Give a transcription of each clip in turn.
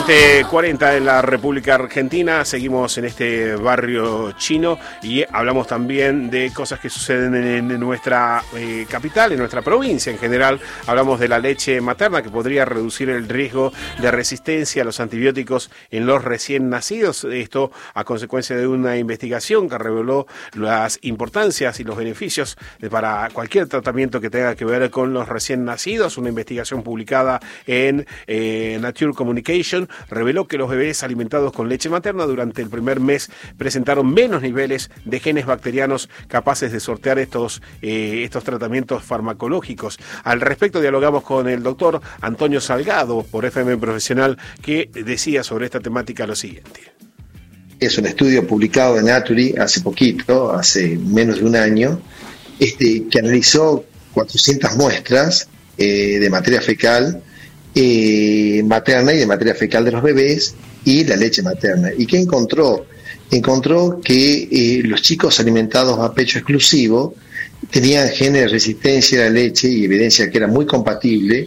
20:40 en la República Argentina. Seguimos en este barrio chino y hablamos también de cosas que suceden en nuestra capital, en nuestra provincia en general. Hablamos de la leche materna, que podría reducir el riesgo de resistencia a los antibióticos en los recién nacidos. Esto a consecuencia de una investigación que reveló las importancias y los beneficios para cualquier tratamiento que tenga que ver con los recién nacidos. Una investigación publicada en Nature Communication reveló que los bebés alimentados con leche materna durante el primer mes presentaron menos niveles de genes bacterianos capaces de sortear estos tratamientos farmacológicos. Al respecto dialogamos con el doctor Antonio Salgado por FM Profesional, que decía sobre esta temática lo siguiente. Es un estudio publicado en Nature hace poquito, hace menos de un año, que analizó 400 muestras de materia fecal materna y de materia fecal de los bebés y la leche materna. ¿Y qué encontró? Encontró que los chicos alimentados a pecho exclusivo tenían genes de resistencia a la leche y evidencia que era muy compatible,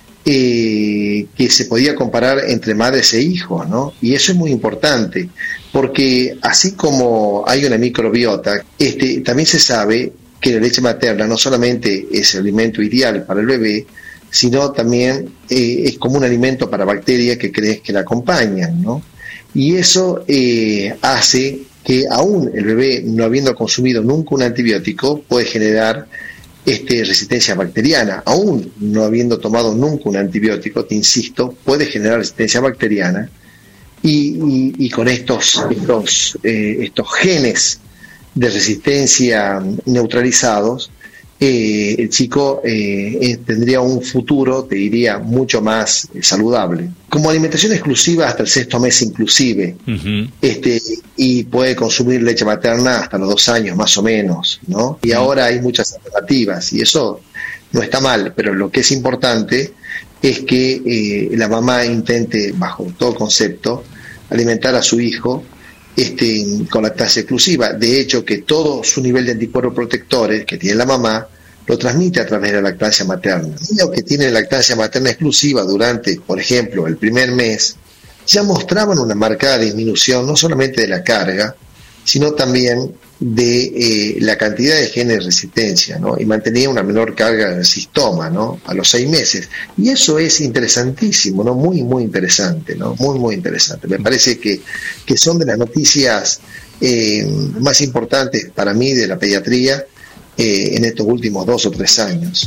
que se podía comparar entre madres e hijos, ¿no? Y eso es muy importante, porque así como hay una microbiota, también se sabe que la leche materna no solamente es el alimento ideal para el bebé, sino también es como un alimento para bacterias que la acompañan, ¿no? Y eso hace que aún el bebé, no habiendo consumido nunca un antibiótico, puede generar resistencia bacteriana. Aún no habiendo tomado nunca un antibiótico, te insisto, puede generar resistencia bacteriana, y con estos genes de resistencia neutralizados, el chico tendría un futuro, te diría, mucho más saludable. Como alimentación exclusiva hasta el 6º mes inclusive, y puede consumir leche materna hasta los 2 años más o menos, ¿no? Y ahora hay muchas alternativas, y eso no está mal, pero lo que es importante es que la mamá intente, bajo todo concepto, alimentar a su hijo con lactancia exclusiva. De hecho, que todo su nivel de anticuerpos protectores que tiene la mamá lo transmite a través de la lactancia materna. Los niños que tienen lactancia materna exclusiva durante, por ejemplo, el primer mes, ya mostraban una marcada disminución no solamente de la carga, sino también de la cantidad de genes de resistencia, ¿no? Y mantenía una menor carga del sistoma, ¿no? A los 6 meses. Y eso es interesantísimo, ¿no? Muy, muy interesante, ¿no? Muy, muy interesante. Me parece que son de las noticias más importantes para mí de la pediatría en estos últimos 2 o 3 años.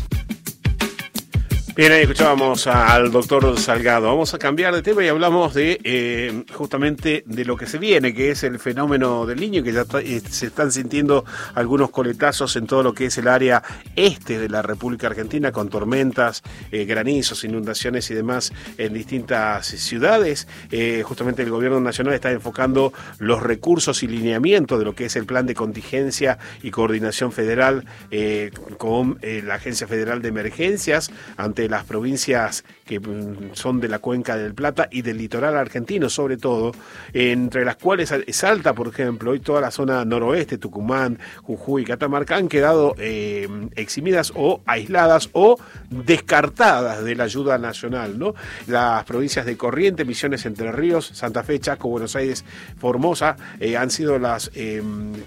Bien, ahí escuchábamos al doctor Salgado. Vamos a cambiar de tema y hablamos de justamente de lo que se viene, que es el fenómeno del Niño, que ya se están sintiendo algunos coletazos en todo lo que es el área este de la República Argentina, con tormentas, granizos, inundaciones y demás en distintas ciudades. Justamente el gobierno nacional está enfocando los recursos y lineamientos de lo que es el plan de contingencia y coordinación federal con la Agencia Federal de Emergencias ante las provincias que son de la Cuenca del Plata y del litoral argentino, sobre todo, entre las cuales Salta, por ejemplo, y toda la zona noroeste, Tucumán, Jujuy, Catamarca, han quedado eximidas o aisladas o descartadas de la ayuda nacional, ¿no? Las provincias de Corrientes, Misiones, Entre Ríos, Santa Fe, Chaco, Buenos Aires, Formosa han sido las que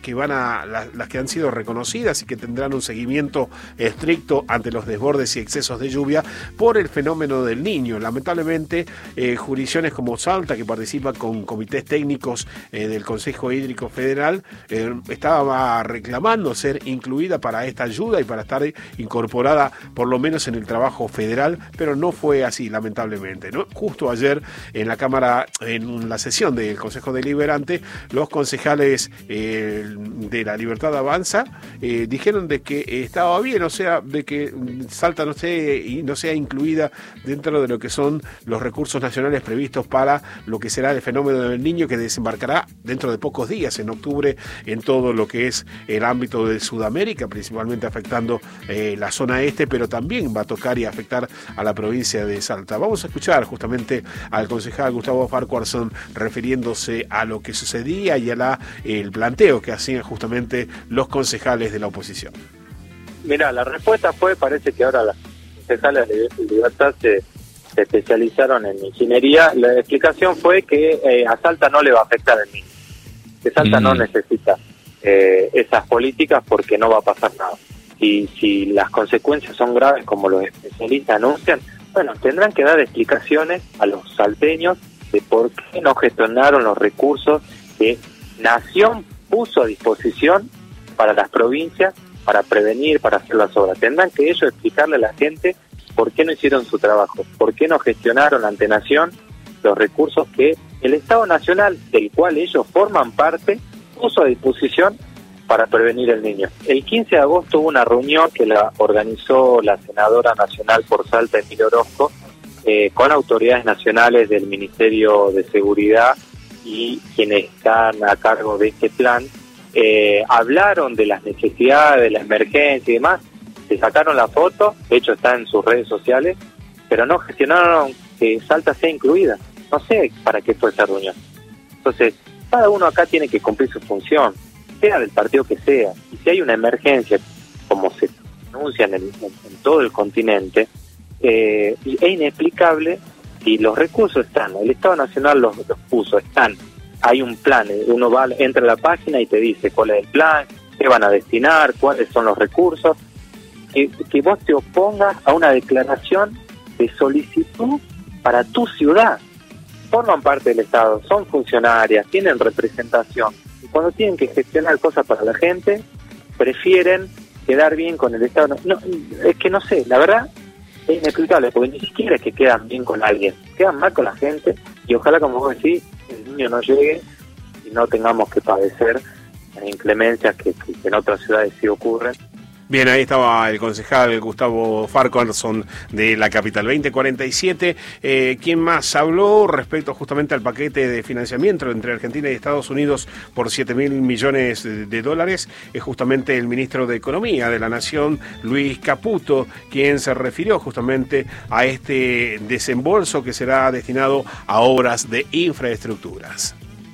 han sido reconocidas y que tendrán un seguimiento estricto ante los desbordes y excesos de lluvia por el fenómeno del Niño. Lamentablemente, jurisdicciones como Salta, que participa con comités técnicos del Consejo Hídrico Federal, estaba reclamando ser incluida para esta ayuda y para estar incorporada por lo menos en el trabajo federal, pero no fue así, lamentablemente, ¿no? Justo ayer en la Cámara, en la sesión del Consejo Deliberante, los concejales de La Libertad Avanza dijeron de que estaba bien, o sea, de que Salta no sea incluida dentro de lo que son los recursos nacionales previstos para lo que será el fenómeno del Niño, que desembarcará dentro de pocos días, en octubre, en todo lo que es el ámbito de Sudamérica, principalmente afectando la zona este, pero también va a tocar y afectar a la provincia de Salta. Vamos a escuchar justamente al concejal Gustavo Farquharson refiriéndose a lo que sucedía y a el planteo que hacían justamente los concejales de la oposición. Mirá, la respuesta fue, parece que ahora las concejales de Libertad se se especializaron en ingeniería, la explicación fue que a Salta no le va a afectar el niño, que Salta no necesita esas políticas porque no va a pasar nada. Y si las consecuencias son graves como los especialistas anuncian, bueno, tendrán que dar explicaciones a los salteños de por qué no gestionaron los recursos que Nación puso a disposición para las provincias, para prevenir, para hacer las obras. Tendrán que ellos explicarle a la gente por qué no hicieron su trabajo, por qué no gestionaron ante Nación los recursos que el Estado Nacional, del cual ellos forman parte, puso a disposición para prevenir el niño. El 15 de agosto hubo una reunión que la organizó la senadora nacional por Salta, Emilia Orozco, con autoridades nacionales del Ministerio de Seguridad y quienes están a cargo de este plan. Hablaron de las necesidades, de la emergencia y demás, se sacaron la foto, de hecho está en sus redes sociales, pero no gestionaron que Salta sea incluida. No sé para qué fue esa reunión. Entonces, cada uno acá tiene que cumplir su función, sea del partido que sea, y si hay una emergencia, como se anuncia en todo el continente, es inexplicable si los recursos están, el Estado Nacional los puso, están, hay un plan, uno va, entra a la página y te dice cuál es el plan, qué van a destinar, cuáles son los recursos, que vos te opongas a una declaración de solicitud para tu ciudad. Forman parte del Estado, son funcionarias, tienen representación, y cuando tienen que gestionar cosas para la gente, prefieren quedar bien con el Estado. No, es que no sé, la verdad es inexplicable, porque ni siquiera es que quedan bien con alguien, quedan mal con la gente, y ojalá, como vos decís, el niño no llegue y no tengamos que padecer las inclemencias que en otras ciudades sí ocurren. Bien, ahí estaba el concejal Gustavo Farquharson de la capital. 2047, ¿quién más habló respecto justamente al paquete de financiamiento entre Argentina y Estados Unidos por $7.000 millones de dólares? Es justamente el ministro de Economía de la Nación, Luis Caputo, quien se refirió justamente a este desembolso que será destinado a obras de infraestructuras.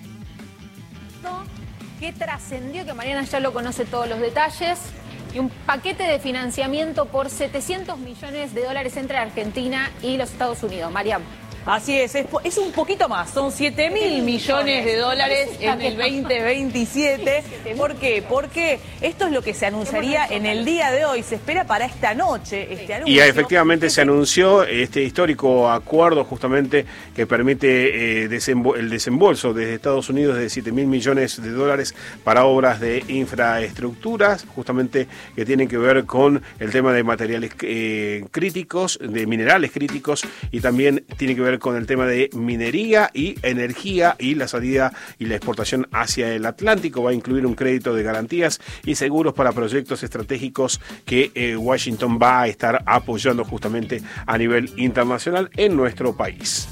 Que trascendió, que Mariana ya lo conoce todos los detalles, y un paquete de financiamiento por $700 millones de dólares entre Argentina y los Estados Unidos. Mariam. Así es un poquito más, son 7.000 millones de dólares en el 2027. ¿Por qué? Porque esto es lo que se anunciaría en el día de hoy, se espera para esta noche este anuncio. Y efectivamente se anunció este histórico acuerdo justamente que permite el desembolso desde Estados Unidos de $7.000 millones de dólares para obras de infraestructuras, justamente que tienen que ver con el tema de materiales críticos, de minerales críticos, y también tiene que ver con el tema de minería y energía y la salida y la exportación hacia el Atlántico. Va a incluir un crédito de garantías y seguros para proyectos estratégicos que Washington va a estar apoyando justamente a nivel internacional en nuestro país.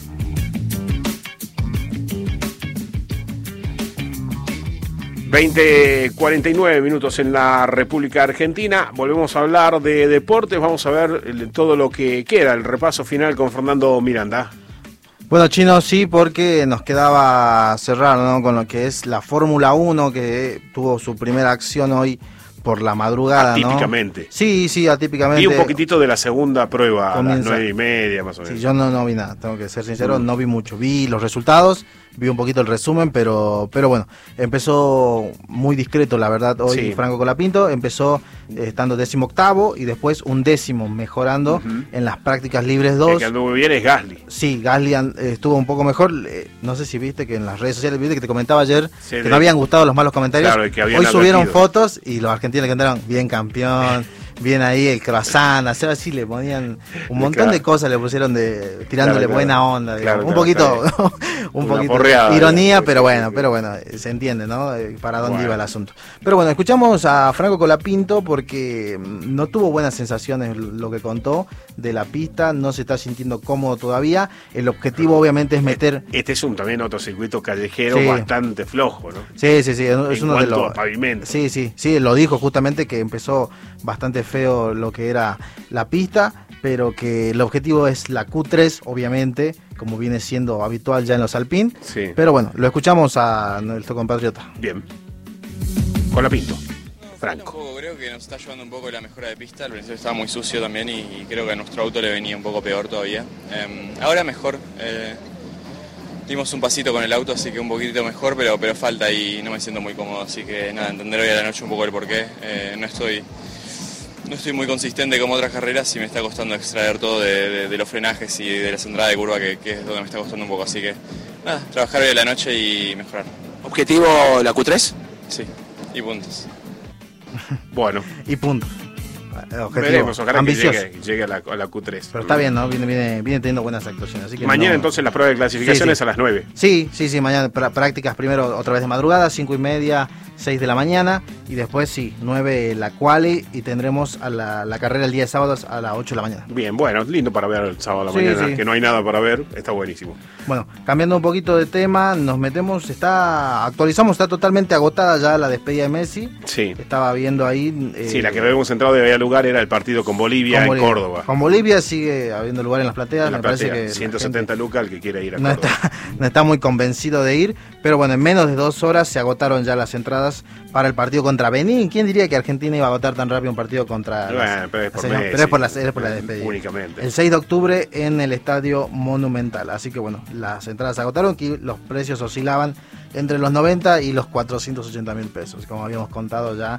...20:49 en la República Argentina. Volvemos a hablar de deportes. Vamos a ver todo lo que queda, el repaso final con Fernando Miranda. Bueno, Chino, sí, porque nos quedaba cerrar, ¿no?, con lo que es la Fórmula 1, que tuvo su primera acción hoy por la madrugada, atípicamente. ¿no? Sí, atípicamente. Y un poquitito de la segunda prueba, comienza a las 9:30 más o menos. Sí, yo no vi nada, tengo que ser sincero, no vi mucho. Vi los resultados, vi un poquito el resumen, pero bueno, empezó muy discreto, la verdad, hoy sí. Franco Colapinto empezó estando 18º y después un 10º, mejorando en las prácticas libres 2. El que anduvo bien es Gasly. Sí, Gasly estuvo un poco mejor. No sé si viste que en las redes sociales, viste que te comentaba ayer que no habían gustado los malos comentarios. Claro, que habían hoy subieron advertido fotos y los argentinos le cantaron bien campeón. Bien ahí el croissant, hacer así, le ponían un montón de cosas, le pusieron tirándole buena onda, digamos. Un poquito de ironía, pero bueno, se entiende, ¿no? Para dónde iba el asunto. Pero bueno, escuchamos a Franco Colapinto porque no tuvo buenas sensaciones lo que contó de la pista, no se está sintiendo cómodo todavía. El objetivo obviamente es meter... Este es también otro circuito callejero bastante flojo, ¿no? Sí, es uno de los... Pavimento. Sí, lo dijo justamente que empezó bastante feo lo que era la pista, pero que el objetivo es la Q3, obviamente, como viene siendo habitual ya en los Alpine. Sí. Pero bueno, lo escuchamos a nuestro compatriota. Bien. Colapinto. Franco. Un poco, creo que nos está ayudando un poco la mejora de pista. Al principio estaba muy sucio también y creo que a nuestro auto le venía un poco peor todavía. Ahora mejor. Dimos un pasito con el auto, así que un poquitito mejor, pero falta y no me siento muy cómodo. Así que nada, entender hoy a la noche un poco el porqué. No estoy muy consistente como otras carreras y me está costando extraer todo de los frenajes y de la centrada de curva, que es donde me está costando un poco. Así que nada, trabajar hoy a la noche y mejorar. ¿Objetivo la Q3? Sí, y puntos. Bueno. Y puntos. Veremos, ojalá ambicioso. Que llegue a la Q3. Pero está bien, ¿no? Viene teniendo buenas actuaciones. Así que mañana entonces las pruebas de clasificaciones a las 9. Sí, mañana prácticas primero otra vez de madrugada, 5:30, 6 de la mañana. Y después 9 la quali y tendremos a la carrera el día de sábado a las 8 de la mañana. Bien, bueno, lindo para ver el sábado a la mañana, que no hay nada para ver, está buenísimo. Bueno, cambiando un poquito de tema, nos metemos, actualizamos, está totalmente agotada ya la despedida de Messi. Sí. Estaba viendo ahí. Sí, la que habíamos entrado de había lugar era el partido con Bolivia en Córdoba. Con Bolivia sigue habiendo lugar en las plateas. Me parece que 170 lucas el que quiere ir a Córdoba. No está muy convencido de ir, pero bueno, en menos de 2 horas se agotaron ya las entradas para el partido contra Benín. ¿Quién diría que Argentina iba a agotar tan rápido un partido contra pero es por la despedida. Únicamente. El 6 de octubre en el Estadio Monumental. Así que bueno, las entradas se agotaron, que los precios oscilaban entre los 90 y los 480.000 pesos, como habíamos contado ya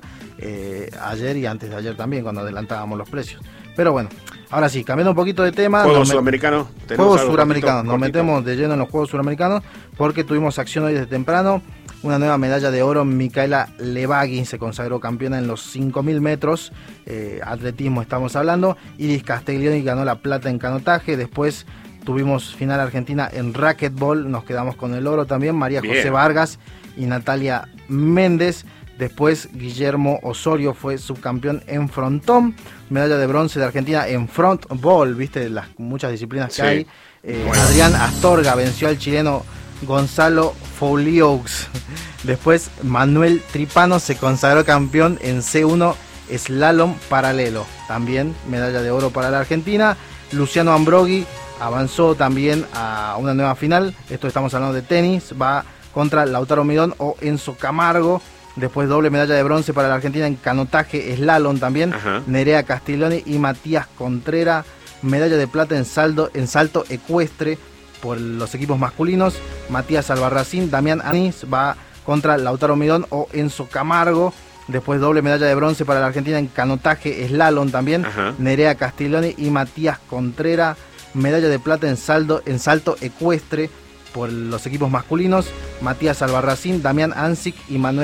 ayer y antes de ayer también, cuando adelantábamos los precios. Pero bueno, ahora sí, cambiando un poquito de tema. Juegos Sudamericanos. Juegos Suramericanos. Nos metemos de lleno en los Juegos Suramericanos porque tuvimos acción hoy desde temprano. Una nueva medalla de oro, Micaela Levagui se consagró campeona en los 5.000 metros, atletismo estamos hablando. Iris Castiglioni ganó la plata en canotaje. Después tuvimos final argentina en racquetball, nos quedamos con el oro también. María José Vargas y Natalia Méndez. Después Guillermo Osorio fue subcampeón en frontón. Medalla de bronce de Argentina en frontball, viste las muchas disciplinas que hay. Adrián Astorga venció al chileno Gonzalo Foulioux. Después Manuel Tripano se consagró campeón en C1 slalom paralelo. También medalla de oro para la Argentina. Luciano Ambroghi avanzó también a una nueva final. Esto estamos hablando de tenis. Va contra Lautaro Midón o Enzo Camargo. Después doble medalla de bronce para la Argentina en canotaje slalom también. Nerea Castiglioni y Matías Contreras. Medalla de plata en salto ecuestre por los equipos masculinos. Matías Albarracín, Damián Anís va contra Lautaro Midón o Enzo Camargo. Después doble medalla de bronce para la Argentina en canotaje slalom también. Nerea Castiglioni y Matías Contreras. Medalla de plata en salto ecuestre por los equipos masculinos. Matías Albarracín, Damián Ansic y Manuel